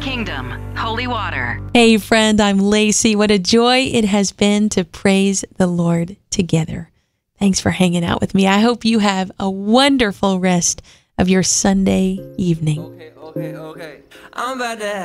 Kingdom Holy Water. Hey friend, I'm Lacey. What a joy it has been to praise the Lord together. Thanks for hanging out with me. I hope you have a wonderful rest of your Sunday evening. Okay. I'm about to